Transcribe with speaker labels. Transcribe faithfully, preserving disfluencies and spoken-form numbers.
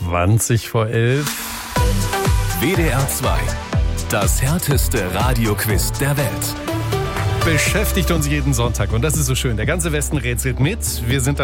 Speaker 1: zwanzig vor elf.
Speaker 2: W D R zwei. Das härteste Radioquiz der Welt.
Speaker 1: Beschäftigt uns jeden Sonntag und das ist so schön. Der ganze Westen rätselt mit. Wir sind